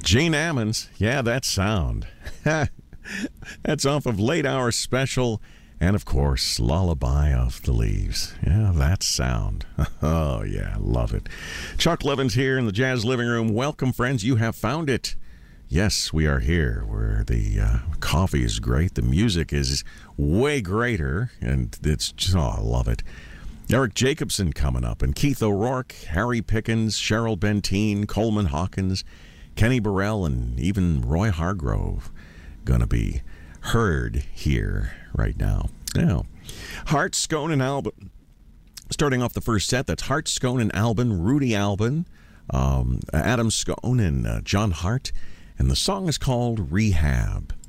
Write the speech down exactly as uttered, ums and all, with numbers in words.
Gene Ammons, yeah, that sound. That's off of Late Hour Special, and of course, Lullaby of the Leaves. Yeah, that sound. Oh, yeah, love it. Chuck Levins here in the Jazz Living Room. Welcome, friends. You have found it. Yes, we are here where the uh, coffee is great, the music is way greater, and it's just, oh, I love it. Eric Jacobson coming up, and Keith O'Rourke, Harry Pickens, Cheryl Benteen, Coleman Hawkins, Kenny Burrell, and even Roy Hargrove going to be heard here right now. Now, Hart, Scone, and Albin. Starting off the first set, that's Hart, Scone, and Albin, Rudy Albin, um, Adam Scone, and uh, John Hart. And the song is called Rehab.